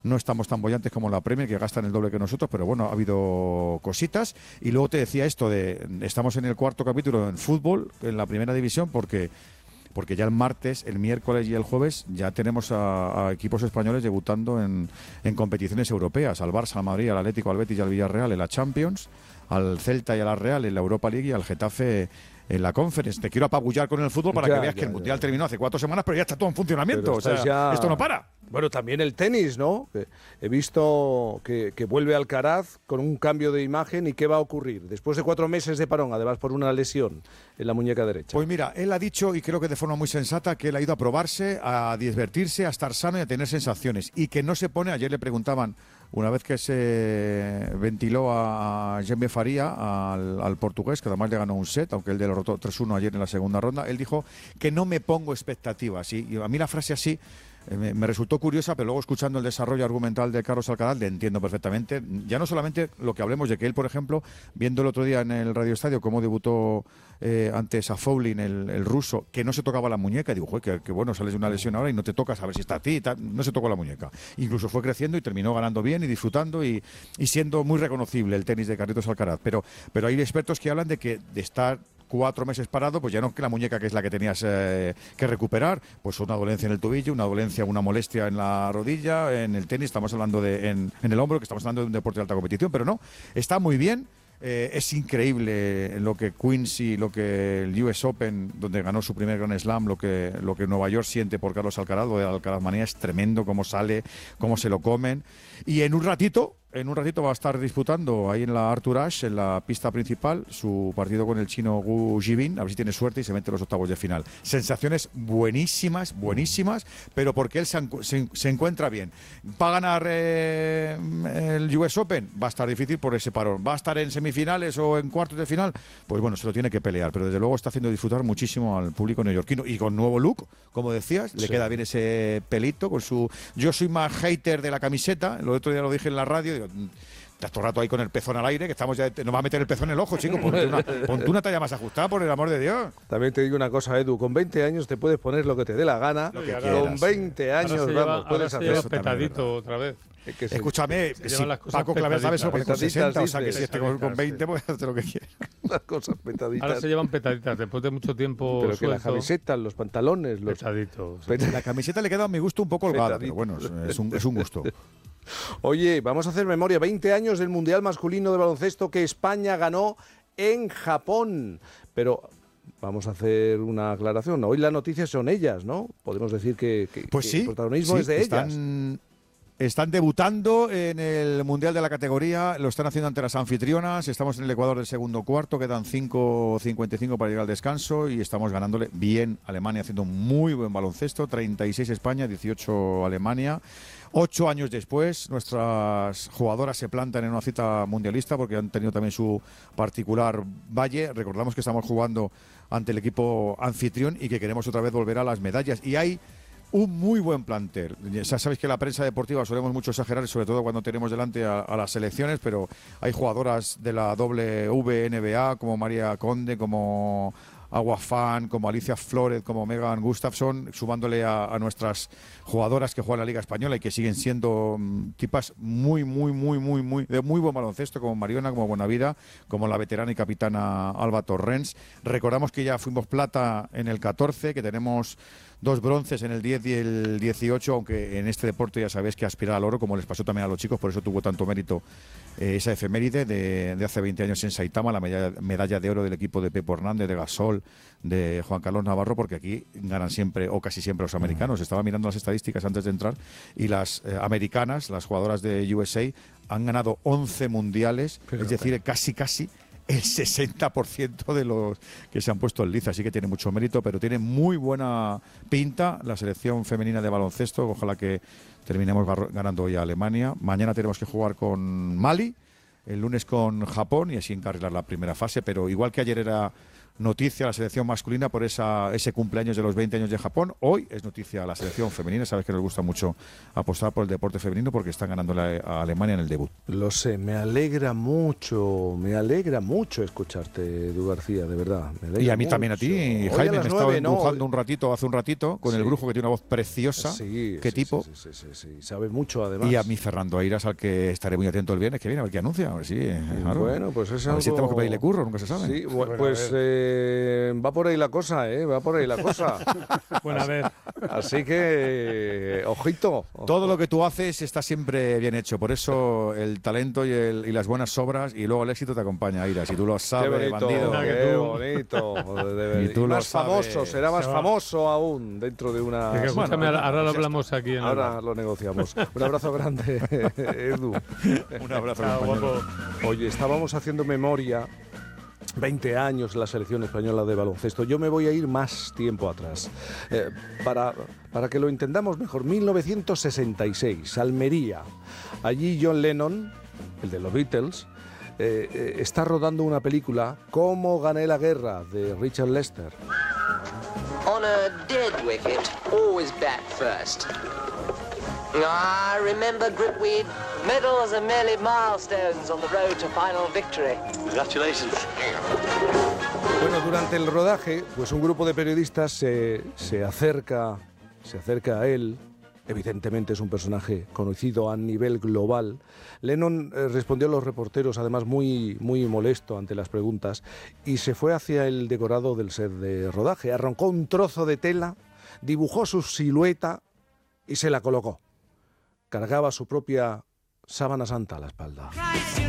No estamos tan bollantes como la Premier, que gastan el doble que nosotros, pero bueno, ha habido cositas. Y luego te decía esto de, estamos en el cuarto capítulo en fútbol, en la primera división, porque ya el martes, el miércoles y el jueves ya tenemos a equipos españoles debutando en competiciones europeas, al Barça, al Madrid, al Atlético, al Betis y al Villarreal en la Champions, al Celta y a la Real en la Europa League y al Getafe en la Conference. Te quiero apabullar con el fútbol para que veas que el Mundial terminó hace 4 semanas, pero ya está todo en funcionamiento. O sea, esto no para. Bueno, también el tenis, ¿no? He visto que vuelve Alcaraz con un cambio de imagen. ¿Y qué va a ocurrir? Después de 4 meses de parón, además por una lesión en la muñeca derecha. Pues mira, él ha dicho, y creo que de forma muy sensata, que él ha ido a probarse, a divertirse, a estar sano y a tener sensaciones. Y que no se pone, ayer le preguntaban, una vez que se ventiló a Jaime Faría, al portugués, que además le ganó un set, aunque él le derrotó 3-1 ayer en la segunda ronda, él dijo que no me pongo expectativas. Y a mí la frase así me resultó curiosa, pero luego escuchando el desarrollo argumental de Carlos Alcaraz le entiendo perfectamente. Ya no solamente lo que hablemos de que él, por ejemplo, viendo el otro día en el Radio Estadio cómo debutó ante Safoulin, el ruso, que no se tocaba la muñeca, y digo, joder, que bueno, sales de una lesión ahora y no te tocas a ver si está a ti, no se tocó la muñeca. Incluso fue creciendo y terminó ganando bien y disfrutando y siendo muy reconocible el tenis de Carlitos Alcaraz. Pero hay expertos que hablan de que de estar 4 meses parado, pues ya no que la muñeca, que es la que tenías que recuperar, pues una dolencia en el tobillo, una dolencia, una molestia en la rodilla, en el tenis, estamos hablando en el hombro, que estamos hablando de un deporte de alta competición, pero no, está muy bien. Es increíble lo que Quincy, lo que el US Open, donde ganó su primer Grand Slam, lo que Nueva York siente por Carlos Alcaraz, lo de la Alcaraz manía es tremendo, cómo sale, cómo se lo comen. Y en un ratito va a estar disputando ahí en la Arthur Ashe, en la pista principal, su partido con el chino Gu Jibin, a ver si tiene suerte y se mete en los octavos de final. Sensaciones buenísimas, pero porque él se encuentra bien. ¿Va a ganar el US Open? Va a estar difícil por ese parón. ¿Va a estar en semifinales o en cuartos de final? Pues bueno, se lo tiene que pelear, pero desde luego está haciendo disfrutar muchísimo al público neoyorquino. Y con nuevo look, como decías, le queda bien ese pelito con su... Yo soy más hater de la camiseta, el otro día lo dije en la radio, estás todo el rato ahí con el pezón al aire, que estamos ya, nos va a meter el pezón en el ojo, chico. Ponte una talla más ajustada, por el amor de Dios. También te digo una cosa, Edu, con 20 años te puedes poner lo que te dé la gana. Con 20 años, puedes hacer eso. Petadito otra vez. Escúchame, si Paco Claver sabe eso, con 60, o sea que si este con 20 puede hacer lo que quiera. Las cosas petaditas. Ahora se llevan petaditas, después de mucho tiempo. Pero que las camisetas, los pantalones, los petaditos. La camiseta le queda a mi gusto un poco holgada, pero bueno, es un gusto. Oye, vamos a hacer memoria. 20 años del Mundial Masculino de Baloncesto que España ganó en Japón. Pero vamos a hacer una aclaración. Hoy las noticias son ellas, ¿no? Podemos decir que el protagonismo es de ellas. Están debutando en el Mundial de la categoría, lo están haciendo ante las anfitrionas, estamos en el Ecuador del segundo cuarto, quedan 5:55 para llegar al descanso y estamos ganándole bien a Alemania, haciendo un muy buen baloncesto, 36 España, 18 Alemania. 8 años después, nuestras jugadoras se plantan en una cita mundialista porque han tenido también su particular valle. Recordamos que estamos jugando ante el equipo anfitrión y que queremos otra vez volver a las medallas. Y hay un muy buen plantel. Ya sabéis que en la prensa deportiva solemos mucho exagerar, sobre todo cuando tenemos delante a las selecciones, pero hay jugadoras de la WNBA como María Conde, como Aguafán, como Alicia Flórez, como Megan Gustafsson, sumándole a nuestras jugadoras que juegan en la Liga Española y que siguen siendo tipas de muy buen baloncesto, como Mariona, como Buenavida, como la veterana y capitana Alba Torrens. Recordamos que ya fuimos plata en el 14, que tenemos 2 bronces en el 10 y el 18, aunque en este deporte ya sabéis que aspirar al oro, como les pasó también a los chicos, por eso tuvo tanto mérito esa efeméride de hace 20 años en Saitama, la medalla de oro del equipo de Pepo Hernández, de Gasol, de Juan Carlos Navarro, porque aquí ganan siempre, o casi siempre, los americanos. Estaba mirando las estadísticas antes de entrar y las americanas, las jugadoras de USA, han ganado 11 mundiales, es decir, casi el 60% de los que se han puesto en liza, así que tiene mucho mérito, pero tiene muy buena pinta la selección femenina de baloncesto. Ojalá que terminemos ganando hoy a Alemania. Mañana tenemos que jugar con Mali, el lunes con Japón y así encarrilar la primera fase, pero igual que ayer era noticia la selección masculina por ese cumpleaños de los 20 años de Japón. Hoy es noticia la selección femenina. Sabes que nos gusta mucho apostar por el deporte femenino porque están ganando a Alemania en el debut. Lo sé, me alegra mucho escucharte, Edu García, de verdad. Y a mí también a ti, Jaime, me estaba dibujando hace un ratito, con el brujo que tiene una voz preciosa. Sí, ¿Qué tipo? Sí, sabe mucho además. Y a mí Fernando Airas, al que estaré muy atento el viernes que viene, a ver qué anuncia. A ver si, claro. Bueno, pues es a ver si algo... tenemos que pedirle curro, nunca se sabe. Sí, pues va por ahí la cosa, va por ahí la cosa. Bueno, a ver. Así que, ojito. Todo lo que tú haces está siempre bien hecho, por eso el talento y las buenas obras y luego el éxito te acompaña, Airas, y tú lo sabes, bandido. Qué bonito. Y tú más lo famoso, sabes. será más famoso aún dentro de una... Es que, escúchame, ahora lo hablamos aquí. Ahora lo negociamos. Un abrazo grande, Edu. Un abrazo, Chao, compañero. guapo. Oye, estábamos haciendo memoria, 20 años la selección española de baloncesto. Yo me voy a ir más tiempo atrás. Para que lo entendamos mejor, 1966, Almería. Allí John Lennon, el de los Beatles, está rodando una película, Cómo gané la guerra, de Richard Lester. On a dead wicket, always bat first. I remember Gripweed. Medals are merely milestones on the road to final victory. Congratulations. Bueno, durante el rodaje, pues un grupo de periodistas se acerca a él. Evidentemente es un personaje conocido a nivel global. Lennon respondió a los reporteros, además muy molesto ante las preguntas, y se fue hacia el decorado del set de rodaje. Arrancó un trozo de tela, dibujó su silueta y se la colocó. Cargaba su propia sábana santa a la espalda.